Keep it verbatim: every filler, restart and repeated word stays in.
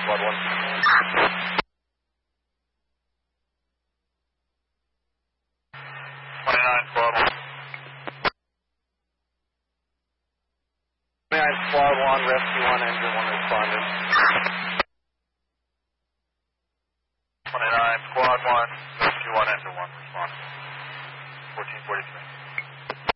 Blood one. twenty-nine, Squad one. twenty-nine, Squad one, Rescue one, Engine one responded.